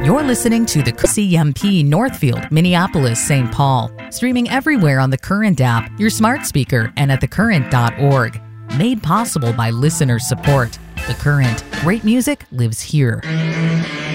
You're listening to the CMP Northfield, Minneapolis, St. Paul. Streaming everywhere on the Current app, your smart speaker, and at thecurrent.org. Made possible by listener support. The Current. Great music lives here.